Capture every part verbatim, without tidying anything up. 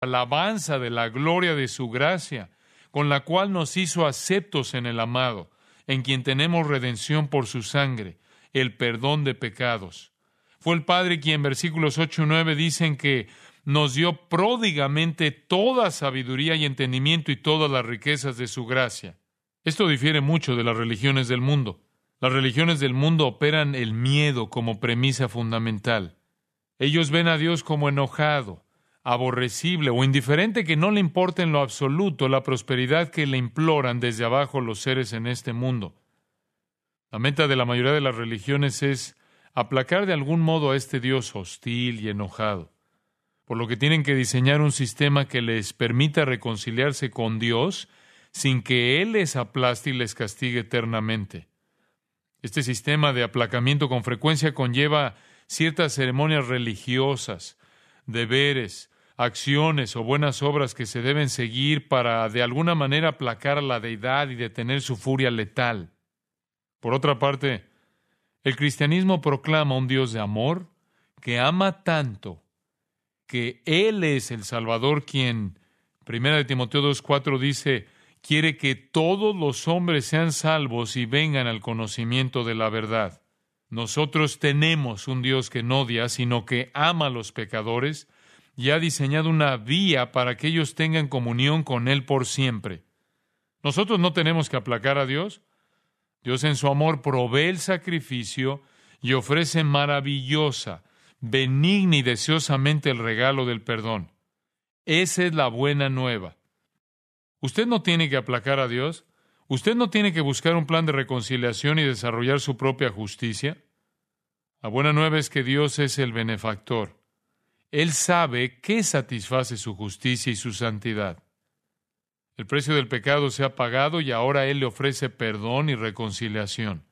alabanza de la gloria de su gracia, con la cual nos hizo aceptos en el amado, en quien tenemos redención por su sangre, el perdón de pecados. Fue el Padre quien, versículos ocho y nueve dicen que nos dio pródigamente toda sabiduría y entendimiento y todas las riquezas de su gracia. Esto difiere mucho de las religiones del mundo. Las religiones del mundo operan el miedo como premisa fundamental. Ellos ven a Dios como enojado, aborrecible o indiferente, que no le importa en lo absoluto la prosperidad que le imploran desde abajo los seres en este mundo. La meta de la mayoría de las religiones es aplacar de algún modo a este Dios hostil y enojado, por lo que tienen que diseñar un sistema que les permita reconciliarse con Dios sin que Él les aplaste y les castigue eternamente. Este sistema de aplacamiento con frecuencia conlleva ciertas ceremonias religiosas, deberes, acciones o buenas obras que se deben seguir para de alguna manera aplacar a la deidad y detener su furia letal. Por otra parte, el cristianismo proclama un Dios de amor que ama tanto que Él es el Salvador quien, primera de Timoteo dos cuatro dice, quiere que todos los hombres sean salvos y vengan al conocimiento de la verdad. Nosotros tenemos un Dios que no odia, sino que ama a los pecadores y ha diseñado una vía para que ellos tengan comunión con Él por siempre. Nosotros no tenemos que aplacar a Dios. Dios en su amor provee el sacrificio y ofrece maravillosa, benigna y deseosamente el regalo del perdón. Esa es la buena nueva. Usted no tiene que aplacar a Dios. Usted no tiene que buscar un plan de reconciliación y desarrollar su propia justicia. La buena nueva es que Dios es el benefactor. Él sabe qué satisface su justicia y su santidad. El precio del pecado se ha pagado y ahora Él le ofrece perdón y reconciliación.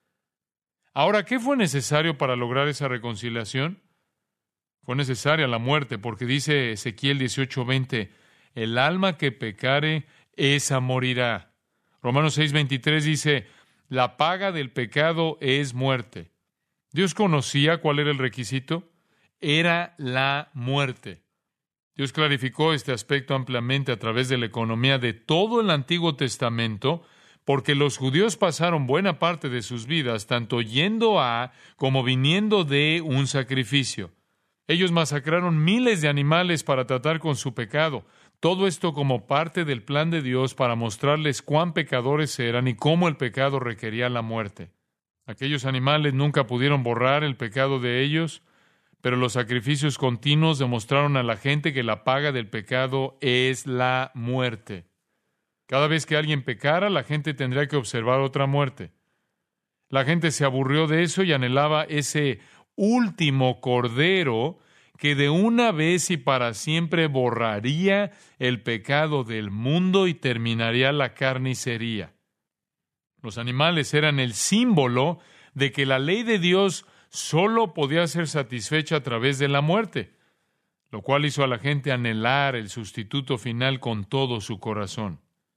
Ahora, ¿qué fue necesario para lograr esa reconciliación? Fue necesaria la muerte, porque dice Ezequiel dieciocho veinte, el alma que pecare, esa morirá. Romanos seis veintitrés dice, la paga del pecado es muerte. ¿Dios conocía cuál era el requisito? Era la muerte. Dios clarificó este aspecto ampliamente a través de la economía de todo el Antiguo Testamento, porque los judíos pasaron buena parte de sus vidas tanto yendo a como viniendo de un sacrificio. Ellos masacraron miles de animales para tratar con su pecado. Todo esto como parte del plan de Dios para mostrarles cuán pecadores eran y cómo el pecado requería la muerte. Aquellos animales nunca pudieron borrar el pecado de ellos, pero los sacrificios continuos demostraron a la gente que la paga del pecado es la muerte. Cada vez que alguien pecara, la gente tendría que observar otra muerte. La gente se aburrió de eso y anhelaba ese último cordero que de una vez y para siempre borraría el pecado del mundo y terminaría la carnicería. Los animales eran el símbolo de que la ley de Dios solo podía ser satisfecha a través de la muerte, lo cual hizo a la gente anhelar el sustituto final con todo su corazón.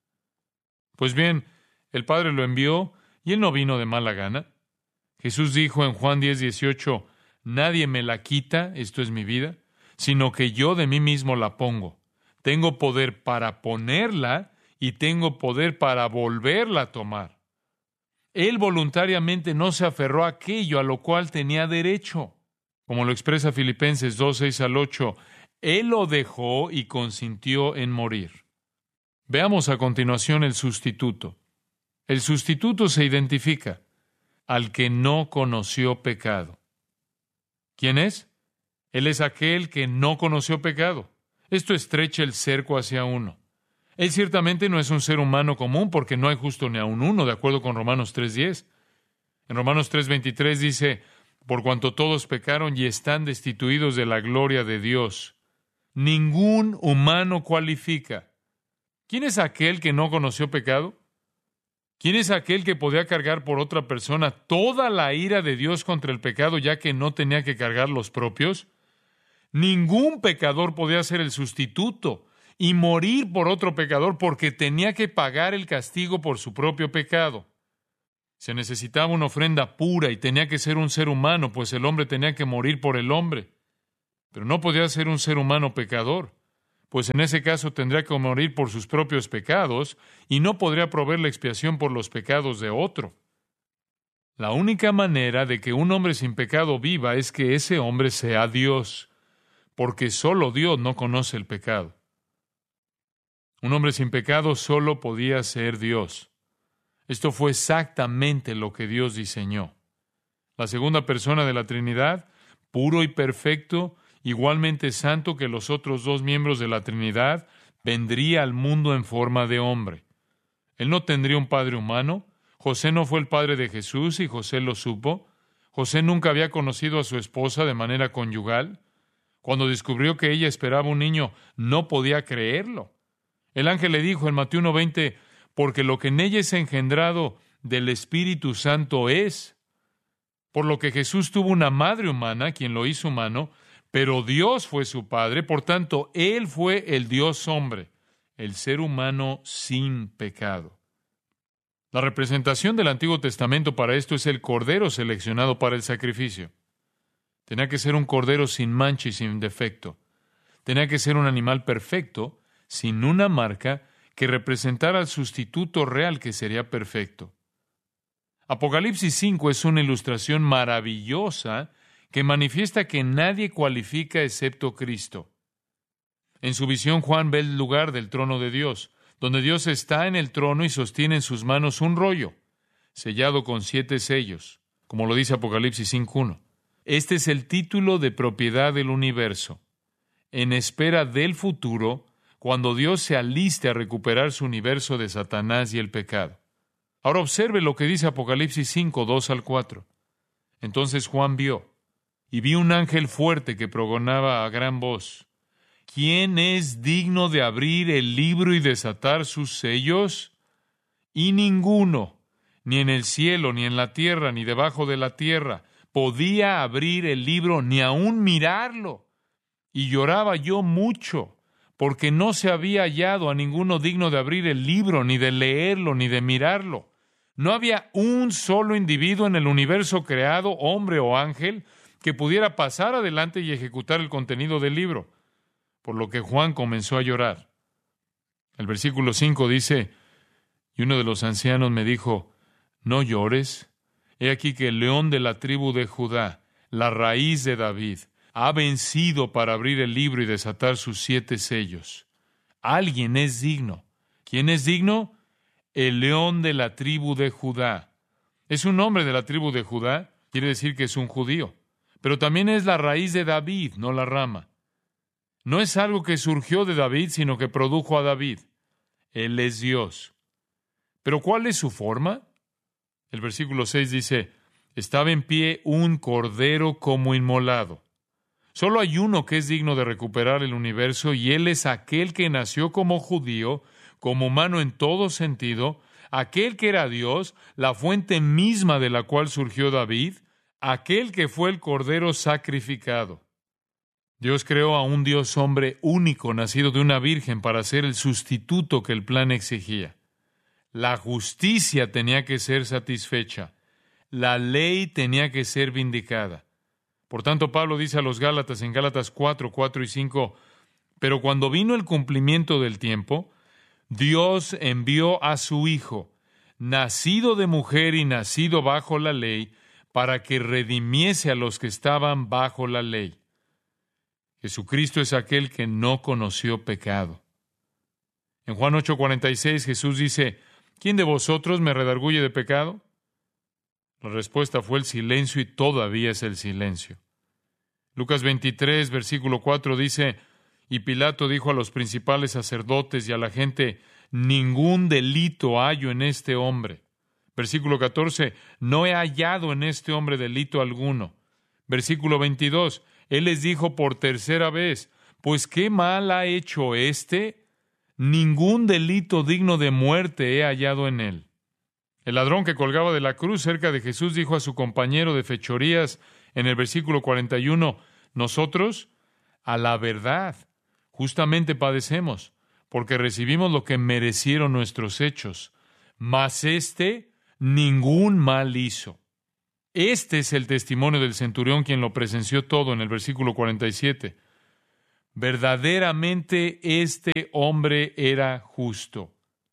Pues bien, el Padre lo envió y Él no vino de mala gana. Jesús dijo en Juan diez dieciocho, nadie me la quita, esto es mi vida, sino que yo de mí mismo la pongo. Tengo poder para ponerla y tengo poder para volverla a tomar. Él voluntariamente no se aferró a aquello a lo cual tenía derecho. Como lo expresa Filipenses dos, seis al ocho, Él lo dejó y consintió en morir. Veamos a continuación el sustituto. El sustituto se identifica al que no conoció pecado. ¿Quién es? Él es aquel que no conoció pecado. Esto estrecha el cerco hacia uno. Él ciertamente no es un ser humano común porque no hay justo ni aun uno, de acuerdo con Romanos tres diez. En Romanos tres veintitrés dice, por cuanto todos pecaron y están destituidos de la gloria de Dios. Ningún humano cualifica. ¿Quién es aquel que no conoció pecado? ¿Quién es aquel que podía cargar por otra persona toda la ira de Dios contra el pecado, ya que no tenía que cargar los propios? Ningún pecador podía ser el sustituto y morir por otro pecador porque tenía que pagar el castigo por su propio pecado. Se necesitaba una ofrenda pura y tenía que ser un ser humano, pues el hombre tenía que morir por el hombre. Pero no podía ser un ser humano pecador, pues en ese caso tendría que morir por sus propios pecados y no podría proveer la expiación por los pecados de otro. La única manera de que un hombre sin pecado viva es que ese hombre sea Dios, porque solo Dios no conoce el pecado. Un hombre sin pecado solo podía ser Dios. Esto fue exactamente lo que Dios diseñó. La segunda persona de la Trinidad, puro y perfecto, igualmente santo que los otros dos miembros de la Trinidad, vendría al mundo en forma de hombre. Él no tendría un padre humano. José no fue el padre de Jesús y José lo supo. José nunca había conocido a su esposa de manera conyugal. Cuando descubrió que ella esperaba un niño, no podía creerlo. El ángel le dijo en Mateo uno veinte, porque lo que en ella es engendrado del Espíritu Santo es. Por lo que Jesús tuvo una madre humana, quien lo hizo humano, pero Dios fue su Padre, por tanto, Él fue el Dios hombre, el ser humano sin pecado. La representación del Antiguo Testamento para esto es el cordero seleccionado para el sacrificio. Tenía que ser un cordero sin mancha y sin defecto. Tenía que ser un animal perfecto, sin una marca, que representara al sustituto real que sería perfecto. Apocalipsis cinco es una ilustración maravillosa que manifiesta que nadie cualifica excepto Cristo. En su visión, Juan ve el lugar del trono de Dios, donde Dios está en el trono y sostiene en sus manos un rollo, sellado con siete sellos, como lo dice Apocalipsis cinco uno. Este es el título de propiedad del universo, en espera del futuro, cuando Dios se aliste a recuperar su universo de Satanás y el pecado. Ahora observe lo que dice Apocalipsis cinco, dos al cuatro. Entonces Juan vio, y vi un ángel fuerte que pregonaba a gran voz, ¿quién es digno de abrir el libro y desatar sus sellos? Y ninguno, ni en el cielo, ni en la tierra, ni debajo de la tierra, podía abrir el libro, ni aun mirarlo. Y lloraba yo mucho, porque no se había hallado a ninguno digno de abrir el libro, ni de leerlo, ni de mirarlo. No había un solo individuo en el universo creado, hombre o ángel, que pudiera pasar adelante y ejecutar el contenido del libro, por lo que Juan comenzó a llorar. El versículo cinco dice, y uno de los ancianos me dijo, no llores, he aquí que el león de la tribu de Judá, la raíz de David, ha vencido para abrir el libro y desatar sus siete sellos. Alguien es digno. ¿Quién es digno? El león de la tribu de Judá. Es un hombre de la tribu de Judá, quiere decir que es un judío, pero también es la raíz de David, no la rama. No es algo que surgió de David, sino que produjo a David. Él es Dios. ¿Pero cuál es su forma? El versículo seis dice, estaba en pie un cordero como inmolado. Solo hay uno que es digno de recuperar el universo, y él es aquel que nació como judío, como humano en todo sentido, aquel que era Dios, la fuente misma de la cual surgió David, aquel que fue el cordero sacrificado. Dios creó a un Dios hombre único, nacido de una virgen, para ser el sustituto que el plan exigía. La justicia tenía que ser satisfecha. La ley tenía que ser vindicada. Por tanto, Pablo dice a los Gálatas en Gálatas cuatro, cuatro y cinco, pero cuando vino el cumplimiento del tiempo, Dios envió a su Hijo, nacido de mujer y nacido bajo la ley, para que redimiese a los que estaban bajo la ley. Jesucristo es aquel que no conoció pecado. En Juan ocho, cuarenta y seis, Jesús dice, ¿quién de vosotros me redarguye de pecado? La respuesta fue el silencio, y todavía es el silencio. Lucas veintitrés, versículo cuatro dice, y Pilato dijo a los principales sacerdotes y a la gente, ningún delito hallo en este hombre. Versículo catorce, no he hallado en este hombre delito alguno. Versículo veintidós, él les dijo por tercera vez, pues ¿qué mal ha hecho éste? Ningún delito digno de muerte he hallado en él. El ladrón que colgaba de la cruz cerca de Jesús dijo a su compañero de fechorías en el versículo cuarenta y uno, nosotros, a la verdad, justamente padecemos, porque recibimos lo que merecieron nuestros hechos, mas éste ningún mal hizo. Este es el testimonio del centurión, quien lo presenció todo en el versículo cuarenta y siete. Verdaderamente este hombre era justo.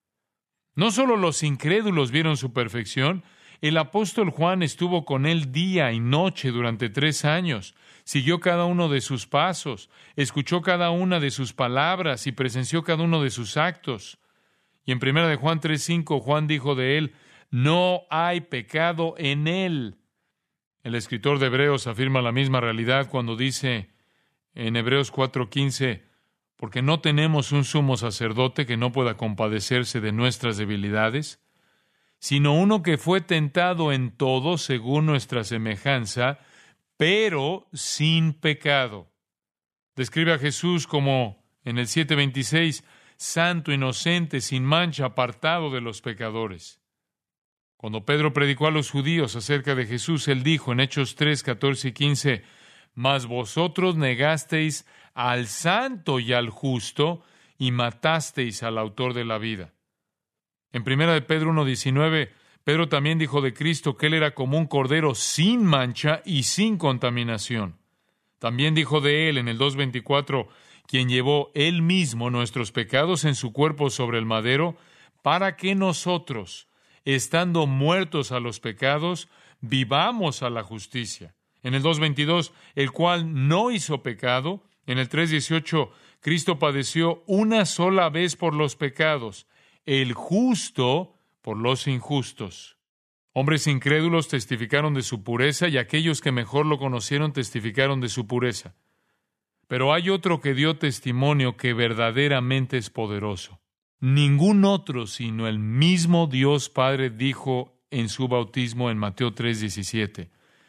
No solo los incrédulos vieron su perfección, el apóstol Juan estuvo con él día y noche durante tres años, siguió cada uno de sus pasos, escuchó cada una de sus palabras y presenció cada uno de sus actos. Y en primera de Juan tres cinco, Juan dijo de él, no hay pecado en él. El escritor de Hebreos afirma la misma realidad cuando dice en Hebreos cuatro quince, porque no tenemos un sumo sacerdote que no pueda compadecerse de nuestras debilidades, sino uno que fue tentado en todo según nuestra semejanza, pero sin pecado. Describe a Jesús como, en el siete veintiséis, santo, inocente, sin mancha, apartado de los pecadores. Cuando Pedro predicó a los judíos acerca de Jesús, él dijo en Hechos tres, catorce y quince, mas vosotros negasteis al santo y al justo, y matasteis al autor de la vida. En primera de Pedro uno diecinueve, Pedro también dijo de Cristo que él era como un cordero sin mancha y sin contaminación. También dijo de él en el dos veinticuatro, quien llevó él mismo nuestros pecados en su cuerpo sobre el madero, para que nosotros, estando muertos a los pecados, vivamos a la justicia. En el dos veintidós, el cual no hizo pecado. En el tres dieciocho, Cristo padeció una sola vez por los pecados, el justo por los injustos. Hombres incrédulos testificaron de su pureza y aquellos que mejor lo conocieron testificaron de su pureza. Pero hay otro que dio testimonio que verdaderamente es poderoso. Ningún otro sino el mismo Dios Padre dijo en su bautismo en Mateo tres diecisiete,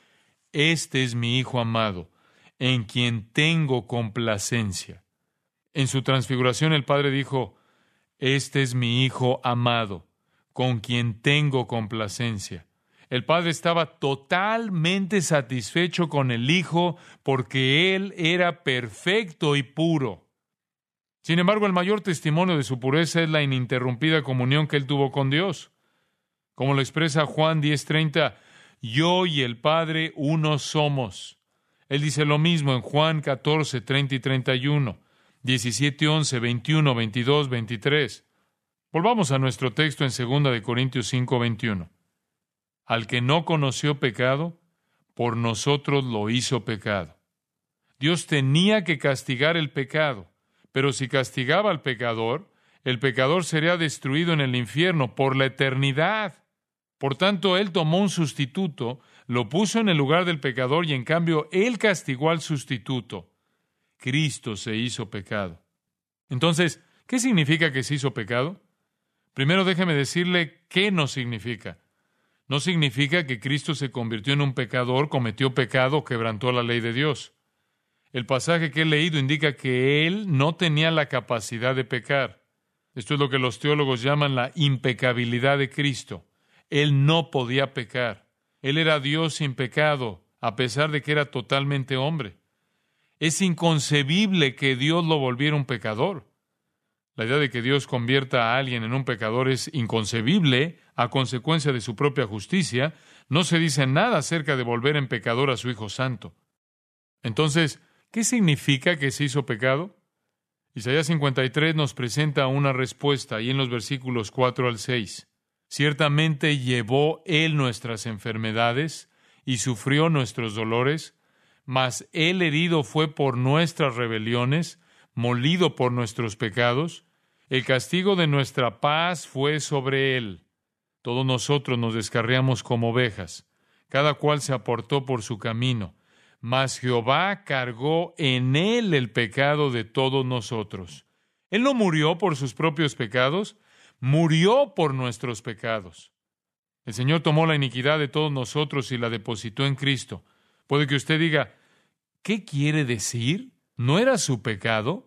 este es mi Hijo amado, en quien tengo complacencia. En su transfiguración el Padre dijo, este es mi Hijo amado, con quien tengo complacencia. El Padre estaba totalmente satisfecho con el Hijo porque Él era perfecto y puro. Sin embargo, el mayor testimonio de su pureza es la ininterrumpida comunión que Él tuvo con Dios. Como lo expresa Juan diez treinta, yo y el Padre uno somos. Él dice lo mismo en Juan catorce treinta y treinta y uno, diecisiete once, veintiuno, veintidós, veintitrés. Volvamos a nuestro texto en segunda de Corintios cinco veintiuno. Al que no conoció pecado, por nosotros lo hizo pecado. Dios tenía que castigar el pecado, pero si castigaba al pecador, el pecador sería destruido en el infierno por la eternidad. Por tanto, Él tomó un sustituto, lo puso en el lugar del pecador y en cambio Él castigó al sustituto. Cristo se hizo pecado. Entonces, ¿qué significa que se hizo pecado? Primero déjeme decirle qué no significa. No significa que Cristo se convirtió en un pecador, cometió pecado o quebrantó la ley de Dios. El pasaje que he leído indica que Él no tenía la capacidad de pecar. Esto es lo que los teólogos llaman la impecabilidad de Cristo. Él no podía pecar. Él era Dios sin pecado, a pesar de que era totalmente hombre. Es inconcebible que Dios lo volviera un pecador. La idea de que Dios convierta a alguien en un pecador es inconcebible a consecuencia de su propia justicia. No se dice nada acerca de volver en pecador a su Hijo Santo. Entonces, ¿qué significa que se hizo pecado? Isaías cincuenta y tres nos presenta una respuesta ahí en los versículos cuatro al seis. Ciertamente llevó Él nuestras enfermedades y sufrió nuestros dolores, mas Él herido fue por nuestras rebeliones, molido por nuestros pecados. El castigo de nuestra paz fue sobre Él. Todos nosotros nos descarriamos como ovejas, cada cual se aportó por su camino, mas Jehová cargó en Él el pecado de todos nosotros. Él no murió por sus propios pecados, murió por nuestros pecados. El Señor tomó la iniquidad de todos nosotros y la depositó en Cristo. Puede que usted diga, ¿qué quiere decir? ¿No era su pecado?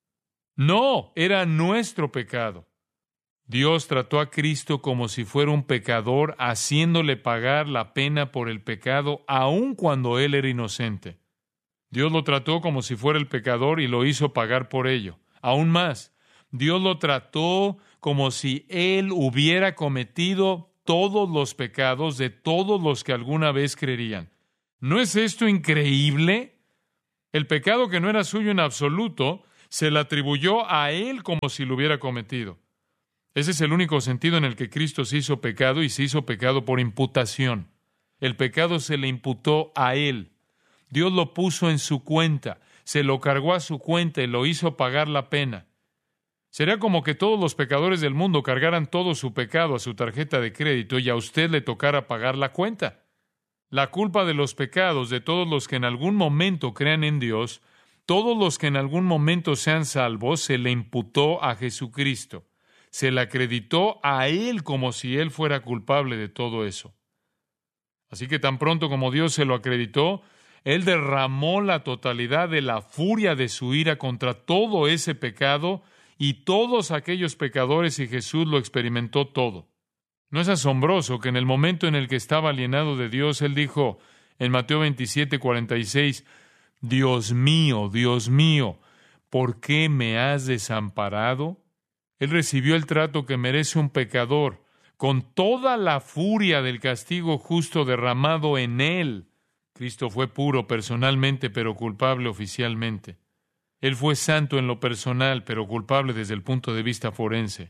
No, era nuestro pecado. Dios trató a Cristo como si fuera un pecador, haciéndole pagar la pena por el pecado, aun cuando Él era inocente. Dios lo trató como si fuera el pecador y lo hizo pagar por ello. Aún más, Dios lo trató como si Él hubiera cometido todos los pecados de todos los que alguna vez creerían. ¿No es esto increíble? El pecado que no era suyo en absoluto se le atribuyó a Él como si lo hubiera cometido. Ese es el único sentido en el que Cristo se hizo pecado y se hizo pecado por imputación. El pecado se le imputó a Él. Dios lo puso en su cuenta, se lo cargó a su cuenta y lo hizo pagar la pena. Sería como que todos los pecadores del mundo cargaran todo su pecado a su tarjeta de crédito y a usted le tocara pagar la cuenta. La culpa de los pecados de todos los que en algún momento crean en Dios, todos los que en algún momento sean salvos, se le imputó a Jesucristo. Se le acreditó a Él como si Él fuera culpable de todo eso. Así que tan pronto como Dios se lo acreditó, Él derramó la totalidad de la furia de su ira contra todo ese pecado y todos aquellos pecadores, y Jesús lo experimentó todo. ¿No es asombroso que en el momento en el que estaba alienado de Dios, Él dijo en Mateo veintisiete, cuarenta y seis, Dios mío, Dios mío, ¿por qué me has desamparado? Él recibió el trato que merece un pecador, con toda la furia del castigo justo derramado en Él. Cristo fue puro personalmente, pero culpable oficialmente. Él fue santo en lo personal, pero culpable desde el punto de vista forense.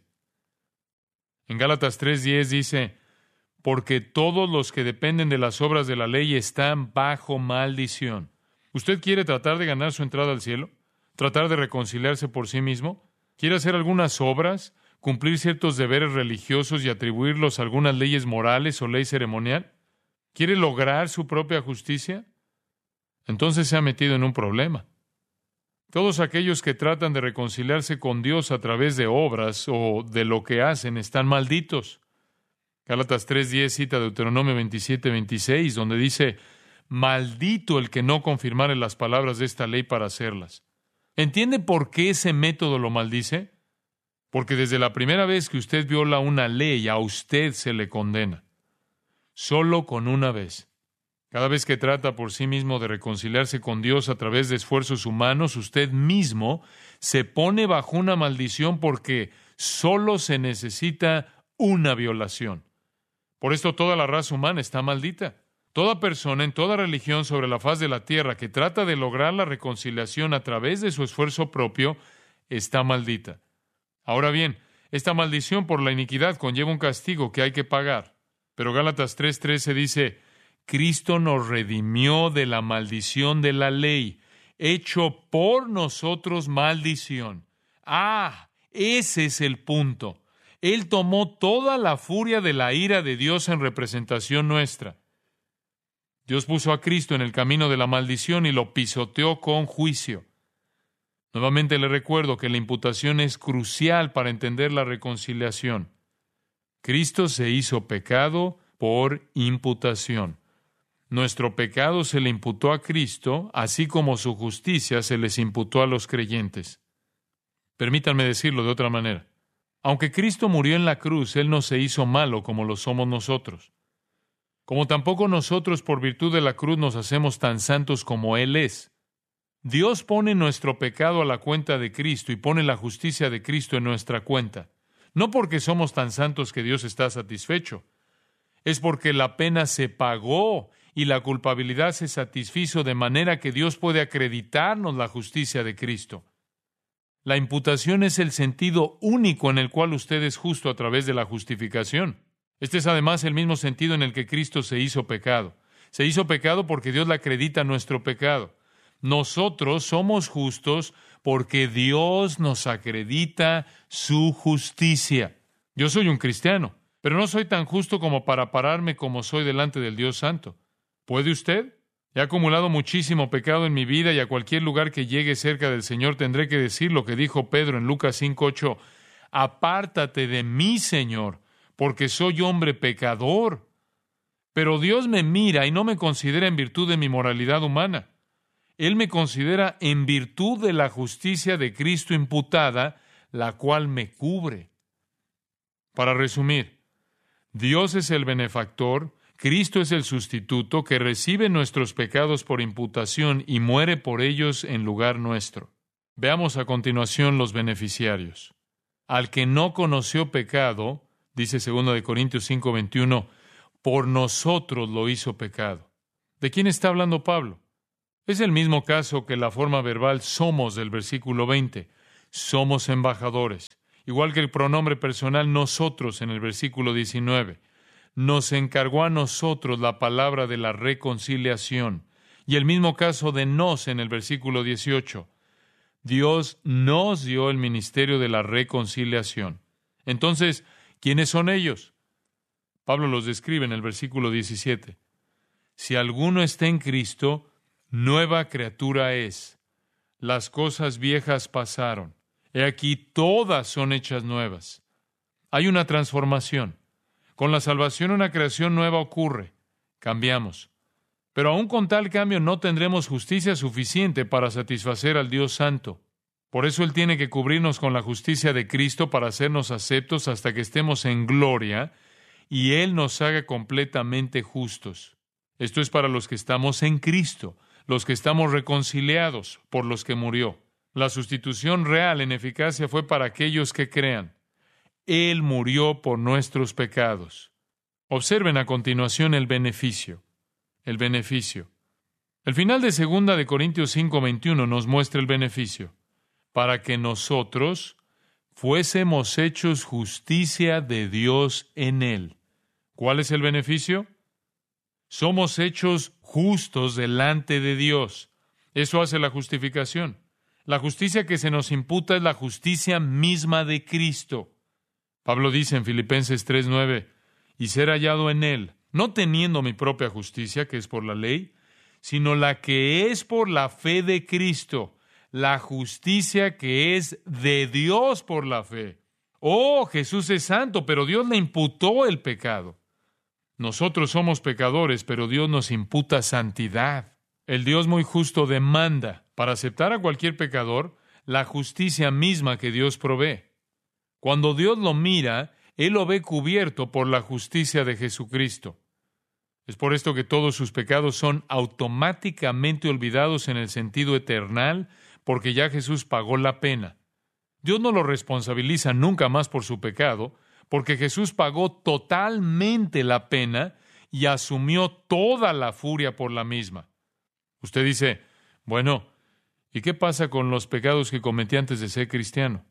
En Gálatas tres diez dice, porque todos los que dependen de las obras de la ley están bajo maldición. ¿Usted quiere tratar de ganar su entrada al cielo? ¿Tratar de reconciliarse por sí mismo? ¿Quiere hacer algunas obras? ¿Cumplir ciertos deberes religiosos y atribuirlos a algunas leyes morales o ley ceremonial? ¿Quiere lograr su propia justicia? Entonces se ha metido en un problema. Todos aquellos que tratan de reconciliarse con Dios a través de obras o de lo que hacen están malditos. Gálatas tres diez cita Deuteronomio veintisiete veintiséis, donde dice, maldito el que no confirmare las palabras de esta ley para hacerlas. ¿Entiende por qué ese método lo maldice? Porque desde la primera vez que usted viola una ley, a usted se le condena. Solo con una vez. Cada vez que trata por sí mismo de reconciliarse con Dios a través de esfuerzos humanos, usted mismo se pone bajo una maldición porque solo se necesita una violación. Por esto toda la raza humana está maldita. Toda persona en toda religión sobre la faz de la tierra que trata de lograr la reconciliación a través de su esfuerzo propio está maldita. Ahora bien, esta maldición por la iniquidad conlleva un castigo que hay que pagar. Pero Gálatas tres trece dice, Cristo nos redimió de la maldición de la ley, hecho por nosotros maldición. Ah, ese es el punto. Él tomó toda la furia de la ira de Dios en representación nuestra. Dios puso a Cristo en el camino de la maldición y lo pisoteó con juicio. Nuevamente le recuerdo que la imputación es crucial para entender la reconciliación. Cristo se hizo pecado por imputación. Nuestro pecado se le imputó a Cristo, así como su justicia se les imputó a los creyentes. Permítanme decirlo de otra manera. Aunque Cristo murió en la cruz, Él no se hizo malo como lo somos nosotros. Como tampoco nosotros por virtud de la cruz nos hacemos tan santos como Él es. Dios pone nuestro pecado a la cuenta de Cristo y pone la justicia de Cristo en nuestra cuenta. No porque somos tan santos que Dios está satisfecho. Es porque la pena se pagó y la culpabilidad se satisfizo de manera que Dios puede acreditarnos la justicia de Cristo. La imputación es el sentido único en el cual usted es justo a través de la justificación. Este es además el mismo sentido en el que Cristo se hizo pecado. Se hizo pecado porque Dios le acredita nuestro pecado. Nosotros somos justos porque Dios nos acredita su justicia. Yo soy un cristiano, pero no soy tan justo como para pararme como soy delante del Dios Santo. ¿Puede usted? He acumulado muchísimo pecado en mi vida y a cualquier lugar que llegue cerca del Señor tendré que decir lo que dijo Pedro en Lucas cinco ocho. Apártate de mí, Señor, porque soy hombre pecador. Pero Dios me mira y no me considera en virtud de mi moralidad humana. Él me considera en virtud de la justicia de Cristo imputada, la cual me cubre. Para resumir, Dios es el benefactor, Cristo es el sustituto que recibe nuestros pecados por imputación y muere por ellos en lugar nuestro. Veamos a continuación los beneficiarios. Al que no conoció pecado, dice dos Corintios cinco veintiuno, por nosotros lo hizo pecado. ¿De quién está hablando Pablo? Es el mismo caso que la forma verbal somos del versículo veinte. Somos embajadores. Igual que el pronombre personal nosotros en el versículo diecinueve. Nos encargó a nosotros la palabra de la reconciliación. Y el mismo caso de nos en el versículo dieciocho. Dios nos dio el ministerio de la reconciliación. Entonces, ¿quiénes son ellos? Pablo los describe en el versículo diecisiete. Si alguno está en Cristo, nueva criatura es. Las cosas viejas pasaron. He aquí, todas son hechas nuevas. Hay una transformación. Con la salvación una creación nueva ocurre. Cambiamos. Pero aún con tal cambio no tendremos justicia suficiente para satisfacer al Dios Santo. Por eso Él tiene que cubrirnos con la justicia de Cristo para hacernos aceptos hasta que estemos en gloria y Él nos haga completamente justos. Esto es para los que estamos en Cristo, los que estamos reconciliados por los que murió. La sustitución real en eficacia fue para aquellos que crean. Él murió por nuestros pecados. Observen a continuación el beneficio. El beneficio. El final de segunda de Corintios cinco veintiuno nos muestra el beneficio. Para que nosotros fuésemos hechos justicia de Dios en Él. ¿Cuál es el beneficio? Somos hechos justos delante de Dios. Eso hace la justificación. La justicia que se nos imputa es la justicia misma de Cristo. Pablo dice en Filipenses tres nueve, y ser hallado en Él, no teniendo mi propia justicia, que es por la ley, sino la que es por la fe de Cristo, la justicia que es de Dios por la fe. Oh, Jesús es santo, pero Dios le imputó el pecado. Nosotros somos pecadores, pero Dios nos imputa santidad. El Dios muy justo demanda, para aceptar a cualquier pecador, la justicia misma que Dios provee. Cuando Dios lo mira, Él lo ve cubierto por la justicia de Jesucristo. Es por esto que todos sus pecados son automáticamente olvidados en el sentido eternal, porque ya Jesús pagó la pena. Dios no lo responsabiliza nunca más por su pecado, porque Jesús pagó totalmente la pena y asumió toda la furia por la misma. Usted dice, bueno, ¿y qué pasa con los pecados que cometí antes de ser cristiano?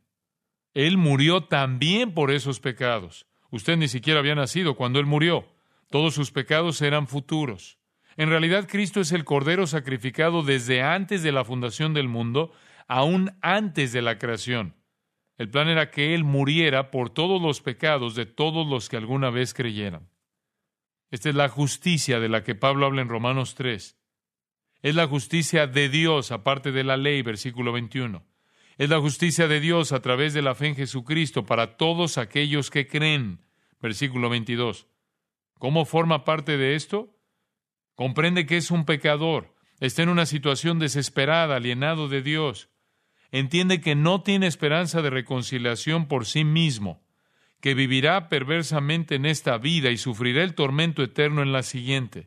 Él murió también por esos pecados. Usted ni siquiera había nacido cuando Él murió. Todos sus pecados eran futuros. En realidad, Cristo es el Cordero sacrificado desde antes de la fundación del mundo, aún antes de la creación. El plan era que Él muriera por todos los pecados de todos los que alguna vez creyeran. Esta es la justicia de la que Pablo habla en Romanos tres. Es la justicia de Dios, aparte de la ley, versículo veintiuno. Es la justicia de Dios a través de la fe en Jesucristo para todos aquellos que creen, versículo veintidós. ¿Cómo forma parte de esto? Comprende que es un pecador, está en una situación desesperada, alienado de Dios. Entiende que no tiene esperanza de reconciliación por sí mismo, que vivirá perversamente en esta vida y sufrirá el tormento eterno en la siguiente.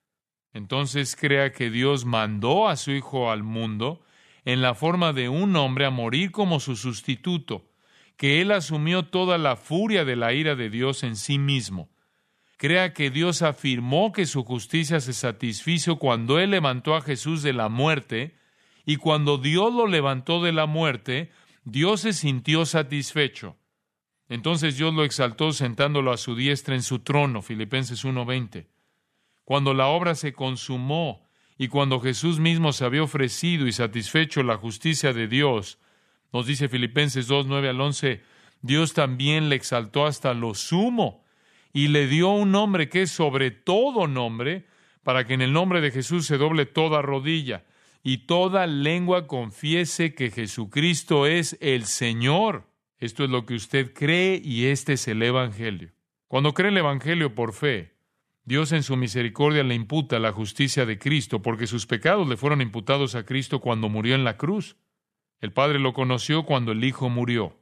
Entonces crea que Dios mandó a su Hijo al mundo en la forma de un hombre a morir como su sustituto, que Él asumió toda la furia de la ira de Dios en sí mismo. Crea que Dios afirmó que su justicia se satisfizo cuando Él levantó a Jesús de la muerte, y cuando Dios lo levantó de la muerte, Dios se sintió satisfecho. Entonces Dios lo exaltó sentándolo a su diestra en su trono, Filipenses uno veinte. Cuando la obra se consumó y cuando Jesús mismo se había ofrecido y satisfecho la justicia de Dios, nos dice Filipenses dos nueve al once, Dios también le exaltó hasta lo sumo y le dio un nombre que es sobre todo nombre, para que en el nombre de Jesús se doble toda rodilla y toda lengua confiese que Jesucristo es el Señor. Esto es lo que usted cree y este es el Evangelio. Cuando cree el Evangelio por fe, Dios en su misericordia le imputa la justicia de Cristo, porque sus pecados le fueron imputados a Cristo cuando murió en la cruz. El Padre lo conoció cuando el Hijo murió.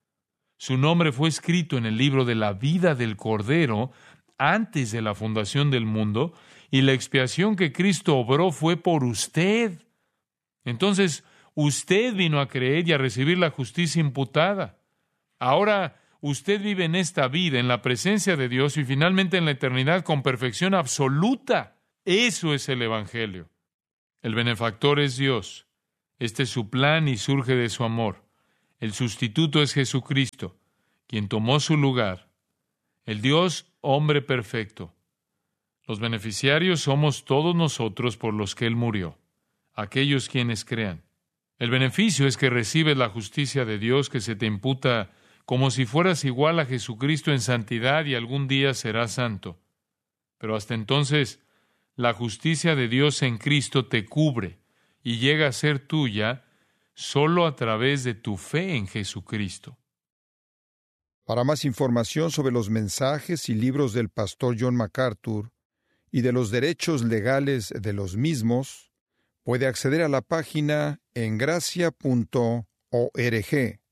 Su nombre fue escrito en el libro de la vida del Cordero antes de la fundación del mundo, y la expiación que Cristo obró fue por usted. Entonces, usted vino a creer y a recibir la justicia imputada. Ahora, usted vive en esta vida, en la presencia de Dios y finalmente en la eternidad con perfección absoluta. Eso es el Evangelio. El benefactor es Dios. Este es su plan y surge de su amor. El sustituto es Jesucristo, quien tomó su lugar. El Dios hombre perfecto. Los beneficiarios somos todos nosotros por los que Él murió, aquellos quienes crean. El beneficio es que recibes la justicia de Dios que se te imputa como si fueras igual a Jesucristo en santidad y algún día serás santo. Pero hasta entonces, la justicia de Dios en Cristo te cubre y llega a ser tuya solo a través de tu fe en Jesucristo. Para más información sobre los mensajes y libros del pastor John MacArthur y de los derechos legales de los mismos, puede acceder a la página en gracia punto org.